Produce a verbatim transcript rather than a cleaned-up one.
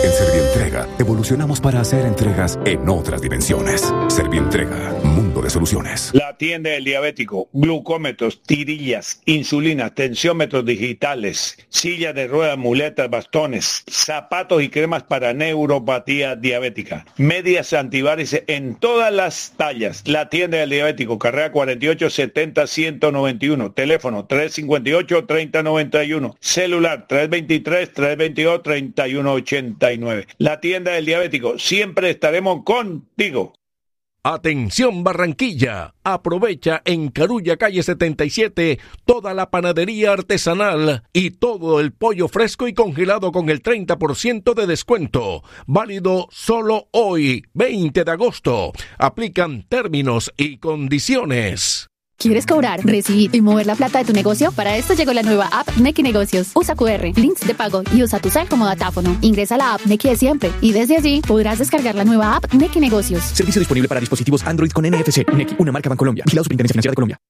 En Servientrega, evolucionamos para hacer entregas en otras dimensiones. Servientrega, mundo de soluciones. La tienda del diabético, glucómetros, tirillas, insulina, tensiómetros digitales, sillas de ruedas, muletas, bastones, zapatos y cremas para neuropatía diabética, medias antivarices en todas las tallas. La tienda del diabético, carrera cuarenta y ocho setenta ciento noventa y uno, teléfono tres cincuenta y ocho treinta noventa y uno, celular tres veintitrés trescientos veintidós treinta y uno ochenta y nueve. La tienda del diabético, siempre estaremos contigo. Atención Barranquilla, aprovecha en Carulla calle setenta y siete toda la panadería artesanal y todo el pollo fresco y congelado con el treinta por ciento de descuento, válido solo hoy, veinte de agosto. Aplican términos y condiciones. ¿Quieres cobrar, recibir y mover la plata de tu negocio? Para esto llegó la nueva app Nequi Negocios. Usa cu erre, links de pago y usa tu cel como datáfono. Ingresa a la app Nequi de siempre y desde allí podrás descargar la nueva app Nequi Negocios. Servicio disponible para dispositivos Android con N F C. Nequi, una marca Bancolombia. Vigilado Superintendencia Financiera de Colombia.